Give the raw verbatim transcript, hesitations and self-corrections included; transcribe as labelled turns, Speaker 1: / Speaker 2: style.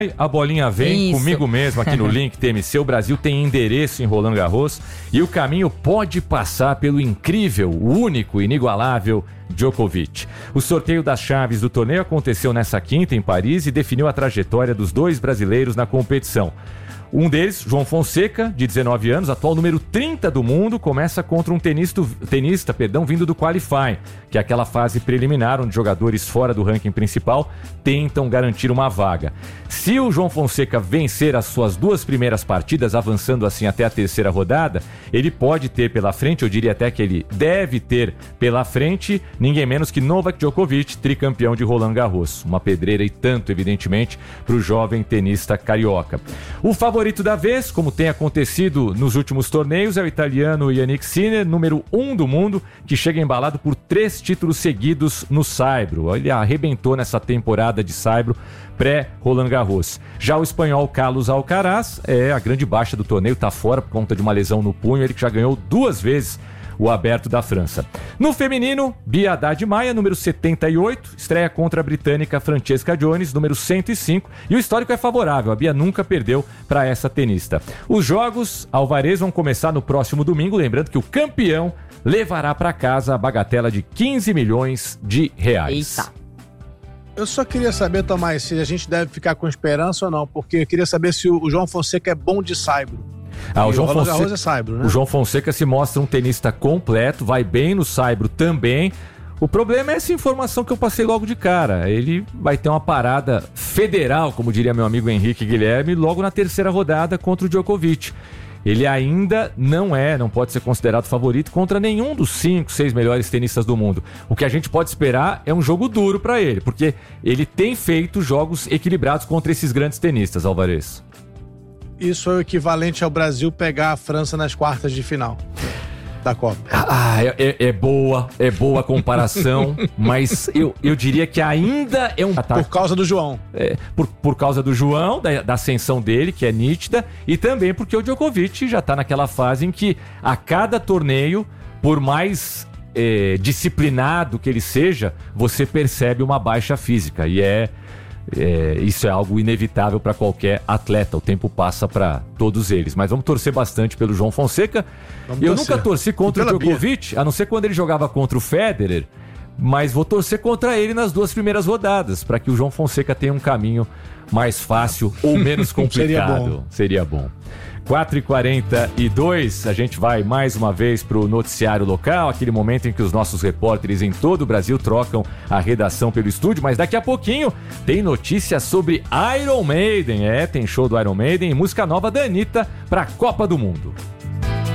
Speaker 1: A bolinha vem
Speaker 2: Isso.
Speaker 1: comigo mesmo aqui no Link T M C. O Brasil tem endereço em Roland Garros e o caminho pode passar pelo incrível, único, inigualável Djokovic. O sorteio das chaves do torneio aconteceu nessa quinta em Paris e definiu a trajetória dos dois brasileiros na competição. Um deles, João Fonseca, de dezenove anos, atual número trinta do mundo, começa contra um tenista, tenista perdão, vindo do Qualifying, que é aquela fase preliminar onde jogadores fora do ranking principal tentam garantir uma vaga. Se o João Fonseca vencer as suas duas primeiras partidas, avançando assim até a terceira rodada, ele pode ter pela frente, eu diria até que ele deve ter pela frente, ninguém menos que Novak Djokovic, tricampeão de Roland Garros. Uma pedreira e tanto, evidentemente, para o jovem tenista carioca. O favorito O favorito da vez, como tem acontecido nos últimos torneios, é o italiano Jannik Sinner, número um do mundo, que chega embalado por três títulos seguidos no saibro. Ele arrebentou nessa temporada de saibro pré-Roland Garros. Já o espanhol Carlos Alcaraz é a grande baixa do torneio, está fora por conta de uma lesão no punho, ele que já ganhou duas vezes o Aberto da França. No feminino, Bia Haddad Maia, número setenta e oito, estreia contra a britânica Francesca Jones, número cento e cinco, e o histórico é favorável, a Bia nunca perdeu para essa tenista. Os jogos Alvarez vão começar no próximo domingo, lembrando que o campeão levará para casa a bagatela de quinze milhões de reais.
Speaker 2: Eita.
Speaker 3: Eu só queria saber, Tomás, se a gente deve ficar com esperança ou não, porque eu queria saber se o João Fonseca é bom de saibro.
Speaker 1: Ah, o, João
Speaker 3: o,
Speaker 1: Fonseca,
Speaker 3: é saibro, né?
Speaker 1: o João Fonseca se mostra um tenista completo, vai bem no saibro também. O problema é essa informação que eu passei logo de cara. Ele vai ter uma parada federal, como diria meu amigo Henrique Guilherme, logo na terceira rodada contra o Djokovic. Ele ainda não é, não pode ser considerado favorito contra nenhum dos cinco, seis melhores tenistas do mundo. O que a gente pode esperar é um jogo duro para ele, porque ele tem feito jogos equilibrados contra esses grandes tenistas, Alvarez.
Speaker 3: Isso é o equivalente ao Brasil pegar a França nas quartas de final da Copa.
Speaker 1: Ah, é, é boa, é boa a comparação, mas eu, eu diria que ainda é um...
Speaker 3: Por causa do João.
Speaker 1: É, por, por causa do João, da, da ascensão dele, que é nítida, e também porque o Djokovic já está naquela fase em que a cada torneio, por mais é, disciplinado que ele seja, você percebe uma baixa física, e é... É, isso é algo inevitável para qualquer atleta, o tempo passa para todos eles, mas vamos torcer bastante pelo João Fonseca. Vamos eu torcer. Nunca torci contra o Djokovic, Bia. A não ser quando ele jogava contra o Federer, mas vou torcer contra ele nas duas primeiras rodadas, para que o João Fonseca tenha um caminho mais fácil ou menos complicado.
Speaker 3: Seria bom.
Speaker 1: Seria bom. quatro e quarenta e dois, a gente vai mais uma vez para o noticiário local, aquele momento em que os nossos repórteres em todo o Brasil trocam a redação pelo estúdio, mas daqui a pouquinho tem notícia sobre Iron Maiden, é, tem show do Iron Maiden e música nova da Anitta para a Copa do Mundo.